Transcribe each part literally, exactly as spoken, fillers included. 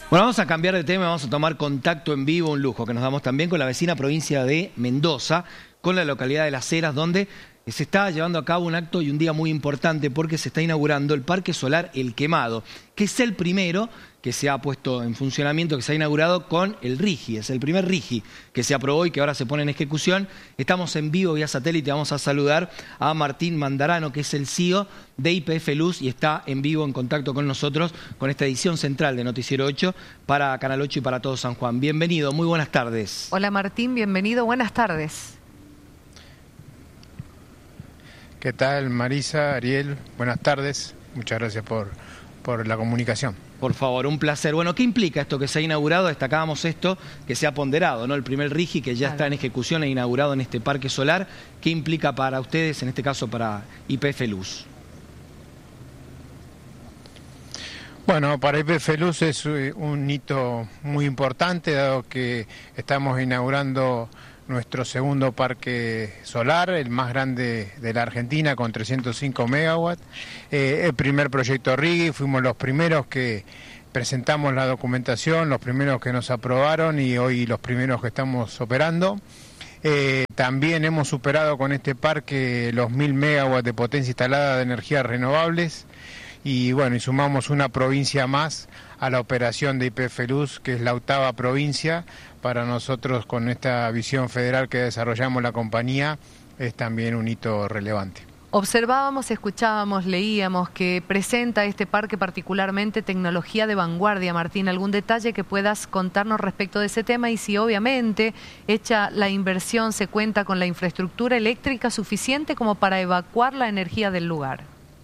Bueno, vamos a cambiar de tema, vamos a tomar contacto en vivo, un lujo que nos damos también con la vecina provincia de Mendoza, con la localidad de Las Heras, donde se está llevando a cabo un acto y un día muy importante porque se está inaugurando el Parque Solar El Quemado, que es el primero que se ha puesto en funcionamiento, que se ha inaugurado con el RIGI, es el primer RIGI que se aprobó y que ahora se pone en ejecución. Estamos en vivo vía satélite, vamos a saludar a Martín Mandarano, que es el C E O de Y P F Luz y está en vivo en contacto con nosotros con esta edición central de Noticiero ocho para Canal ocho y para todo San Juan. Bienvenido, muy buenas tardes. Hola Martín, bienvenido, buenas tardes. ¿Qué tal, Marisa, Ariel? Buenas tardes. Muchas gracias por, por la comunicación. Por favor, un placer. Bueno, ¿qué implica esto que se ha inaugurado? Destacábamos esto, que se ha ponderado, ¿no? El primer RIGI que ya claro. está en ejecución e inaugurado en este parque solar. ¿Qué implica para ustedes, en este caso para Y P F Luz? Bueno, para Y P F Luz es un hito muy importante, dado que estamos inaugurando nuestro segundo parque solar, el más grande de la Argentina, con trescientos cinco megawatts. Eh, el primer proyecto RIGI, fuimos los primeros que presentamos la documentación, los primeros que nos aprobaron y hoy los primeros que estamos operando. Eh, también hemos superado con este parque los mil megawatts de potencia instalada de energías renovables. Y bueno, y sumamos una provincia más a la operación de Y P F Luz, que es la octava provincia. Para nosotros, con esta visión federal que desarrollamos la compañía, es también un hito relevante. Observábamos, escuchábamos, leíamos que presenta este parque particularmente tecnología de vanguardia. Martín, ¿algún detalle que puedas contarnos respecto de ese tema? Y si obviamente, hecha la inversión, se cuenta con la infraestructura eléctrica suficiente como para evacuar la energía del lugar.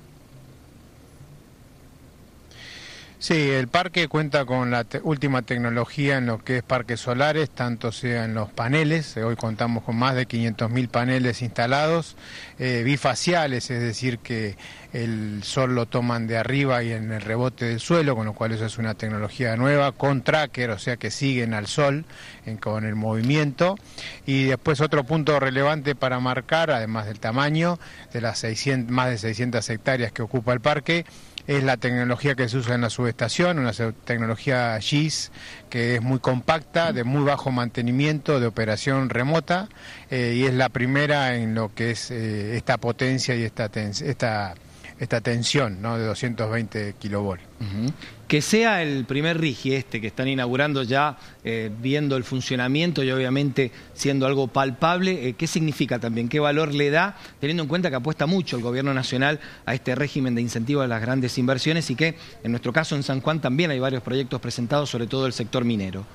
Sí, el parque cuenta con la te última tecnología en lo que es parques solares, tanto sea en los paneles, hoy contamos con más de quinientos mil paneles instalados, eh, bifaciales, es decir que el sol lo toman de arriba y en el rebote del suelo, con lo cual eso es una tecnología nueva, con tracker, o sea que siguen al sol en, con el movimiento. Y después otro punto relevante para marcar, además del tamaño de las seiscientas, más de seiscientas hectáreas que ocupa el parque, es la tecnología que se usa en la subestación, una tecnología G I S que es muy compacta, de muy bajo mantenimiento, de operación remota, eh, y es la primera en lo que es eh, esta potencia y esta, ten esta, esta tensión, ¿no?, de doscientos veinte kilovoltios. Uh-huh. Que sea el primer RIGI este que están inaugurando ya, eh, viendo el funcionamiento y obviamente siendo algo palpable, eh, ¿qué significa también? ¿Qué valor le da, teniendo en cuenta que apuesta mucho el gobierno nacional a este régimen de incentivo a las grandes inversiones y que en nuestro caso en San Juan también hay varios proyectos presentados, sobre todo el sector minero?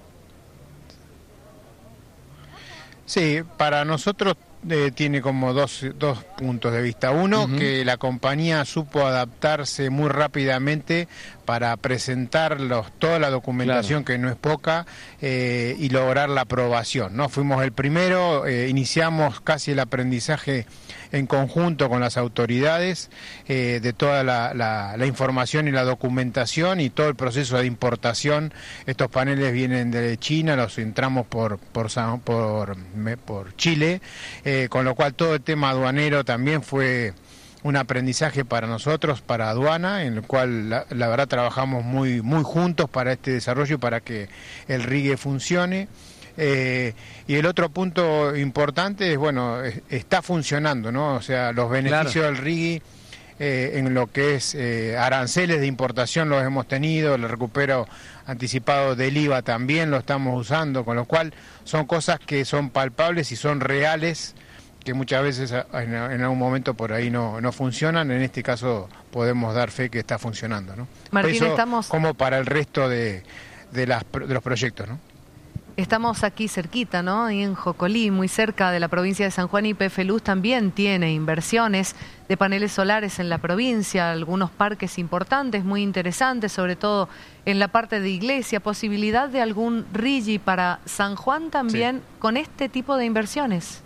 Sí, para nosotros eh, tiene como dos, dos puntos de vista. Uno, uh-huh. que la compañía supo adaptarse muy rápidamente para presentar los, toda la documentación, claro. que no es poca, eh, y lograr la aprobación, ¿no? Fuimos el primero, eh, iniciamos casi el aprendizaje en conjunto con las autoridades eh, de toda la, la, la información y la documentación y todo el proceso de importación. Estos paneles vienen de China, los entramos por, por, por, por Chile, eh, con lo cual todo el tema aduanero también fue un aprendizaje para nosotros, para aduana, en el cual la, la verdad trabajamos muy, muy juntos para este desarrollo y para que el RIGI funcione. Eh, y el otro punto importante es, bueno, está funcionando, ¿no? O sea, los beneficios claro. del RIGI eh, en lo que es eh, aranceles de importación los hemos tenido, el recupero anticipado del I V A también lo estamos usando, con lo cual son cosas que son palpables y son reales, que muchas veces en, en algún momento por ahí no, no funcionan. En este caso podemos dar fe que está funcionando, ¿no? Martín, Eso, estamos... como para el resto de, de, las, de los proyectos, ¿no? Estamos aquí cerquita, ¿no? Ahí en Jocolí, muy cerca de la provincia de San Juan. Y Y P F Luz también tiene inversiones de paneles solares en la provincia, algunos parques importantes, muy interesantes, sobre todo en la parte de iglesia. ¿Posibilidad de algún RIGI para San Juan también sí. con este tipo de inversiones?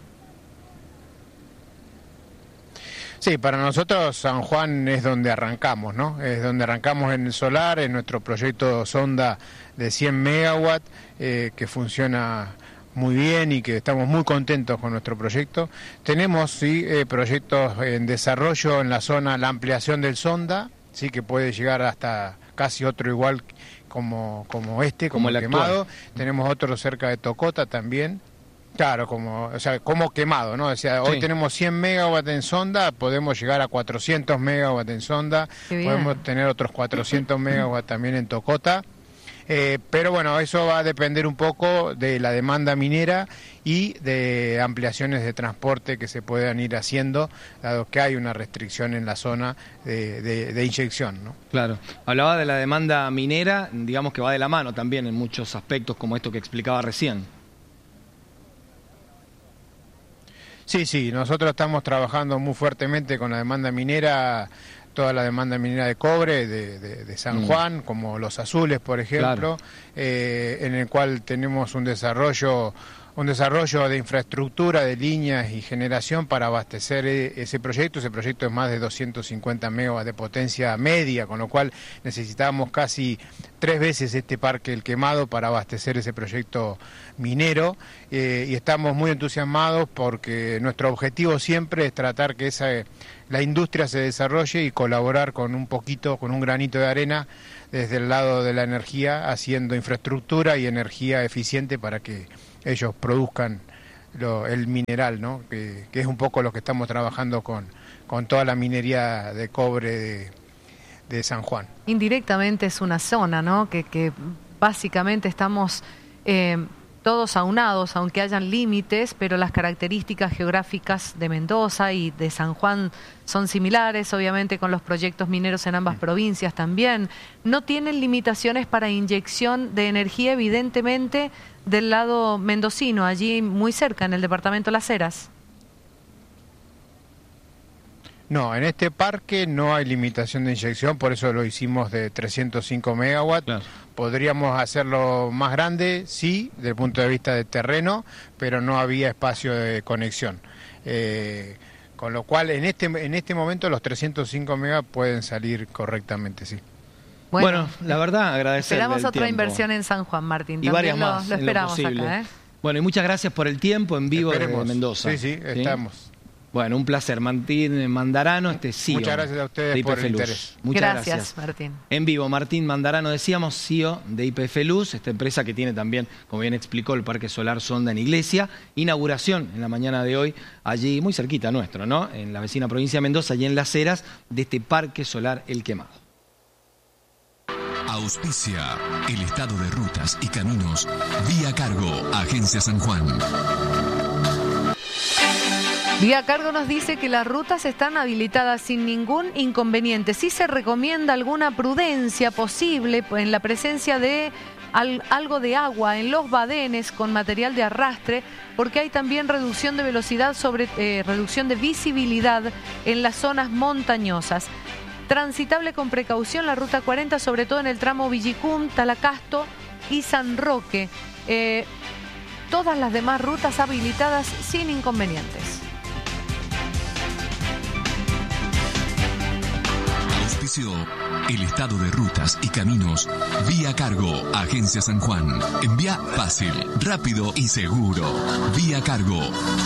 Sí, para nosotros San Juan es donde arrancamos, ¿no? Es donde arrancamos en el solar, en nuestro proyecto Sonda de cien megawatts, eh, que funciona muy bien y que estamos muy contentos con nuestro proyecto. Tenemos, sí, eh, proyectos en desarrollo en la zona, la ampliación del Sonda, sí, que puede llegar hasta casi otro igual como, como este, como, Como el el quemado. actual. Tenemos otro cerca de Tocota también. Claro, como, o sea, como quemado, ¿no? O sea, hoy Sí. tenemos cien megawatts en sonda, podemos llegar a cuatrocientos megawatts en sonda, Qué bien. podemos tener otros cuatrocientos megawatts también en Tocota. Eh, pero bueno, eso va a depender un poco de la demanda minera y de ampliaciones de transporte que se puedan ir haciendo, dado que hay una restricción en la zona de, de, de inyección, ¿no? Claro. Hablaba de la demanda minera, digamos que va de la mano también en muchos aspectos como esto que explicaba recién. Sí, sí, nosotros estamos trabajando muy fuertemente con la demanda minera, toda la demanda minera de cobre de, de, de San Mm. Juan, como Los Azules, por ejemplo, Claro. eh, en el cual tenemos un desarrollo un desarrollo de infraestructura, de líneas y generación para abastecer e- ese proyecto. Ese proyecto es más de doscientos cincuenta megawatts de potencia media, con lo cual necesitábamos casi tres veces este parque El Quemado para abastecer ese proyecto minero, eh, y estamos muy entusiasmados porque nuestro objetivo siempre es tratar que esa, la industria se desarrolle y colaborar con un poquito, con un granito de arena desde el lado de la energía, haciendo infraestructura y energía eficiente para que ellos produzcan lo, el mineral, ¿no? Que, que es un poco lo que estamos trabajando con, con toda la minería de cobre de, de San Juan. Indirectamente es una zona, ¿no? Que, que básicamente estamos eh, todos aunados, aunque hayan límites, pero las características geográficas de Mendoza y de San Juan son similares, obviamente con los proyectos mineros en ambas provincias también. No tienen limitaciones para inyección de energía, evidentemente, del lado mendocino, allí muy cerca, en el departamento Las Heras. No, en este parque no hay limitación de inyección, por eso lo hicimos de trescientos cinco megawatts. Claro. Podríamos hacerlo más grande, sí, desde el punto de vista de terreno, pero no había espacio de conexión. Eh, con lo cual, en este, en este momento los trescientos cinco megawatts pueden salir correctamente, sí. Bueno, la verdad, agradecer. Esperamos el otra tiempo. inversión en San Juan, Martín. Y También varias lo, más. lo en lo esperamos posible. acá, ¿eh? Bueno, y muchas gracias por el tiempo en vivo Esperemos. de Mendoza. Sí, sí, estamos. Bueno, un placer. Martín Mandarano, este C E O. Muchas gracias a ustedes de por el Y P F Luz. interés. Muchas Gracias, gracias. Martín. En vivo, Martín Mandarano, decíamos, C E O de Y P F Luz, esta empresa que tiene también, como bien explicó, el Parque Solar Sonda en Iglesia. Inauguración en la mañana de hoy, allí muy cerquita nuestro, ¿no? En la vecina provincia de Mendoza, allí en Las Heras, de este Parque Solar El Quemado. Auspicia el Estado de Rutas y Caminos. Vía Cargo, Agencia San Juan. Vía Cargo nos dice que las rutas están habilitadas sin ningún inconveniente. Sí se recomienda alguna prudencia posible en la presencia de al, algo de agua en los badenes con material de arrastre, porque hay también reducción de velocidad sobre eh, reducción de visibilidad en las zonas montañosas. Transitable con precaución la ruta cuarenta, sobre todo en el tramo Villicum, Talacasto y San Roque. Eh, todas las demás rutas habilitadas sin inconvenientes. Auspicio el Estado de Rutas y Caminos. Vía Cargo, Agencia San Juan. Envía fácil, rápido y seguro. Vía Cargo.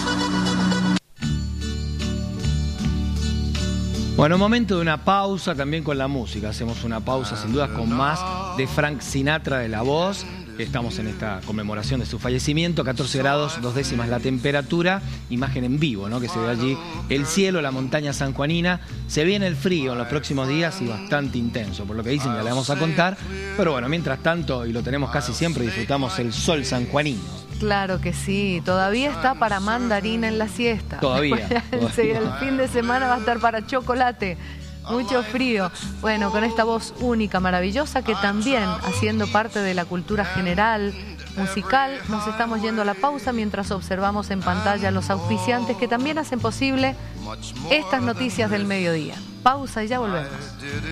Bueno, momento de una pausa también con la música. Hacemos una pausa sin dudas con más de Frank Sinatra de La Voz. Estamos en esta conmemoración de su fallecimiento, catorce grados, dos décimas la temperatura, imagen en vivo, ¿no? Que se ve allí el cielo, la montaña sanjuanina. Se viene el frío en los próximos días y bastante intenso, por lo que dicen, ya le vamos a contar. Pero bueno, mientras tanto, y lo tenemos casi siempre, disfrutamos el sol sanjuanino. Claro que sí, todavía está para mandarina en la siesta. Todavía, Después, todavía. El fin de semana va a estar para chocolate. Mucho frío. Bueno, con esta voz única, maravillosa, que también, haciendo parte de la cultura general, musical, nos estamos yendo a la pausa mientras observamos en pantalla los auspiciantes que también hacen posible estas noticias del mediodía. Pausa y ya volvemos.